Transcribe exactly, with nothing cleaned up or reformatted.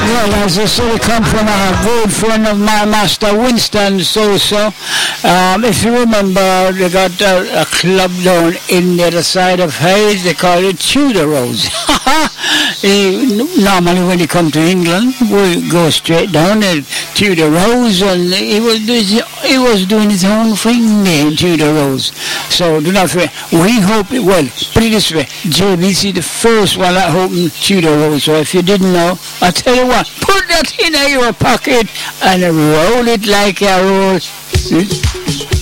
Well, as I said, it come from a good friend of my master, Winston Sosa. Um, if you remember, they got a, a club down in the other side of Hayes. They call it Tudor Rose. he, normally, when he come to England, we go straight down to Tudor Rose, and he was he was doing his own thing there in Tudor Rose. So do not fear. We hope it. Well, put it this way: J B C, the first one that opened Tudor Rose. So if you didn't know, I tell you what, put that in your pocket and roll it like a roll.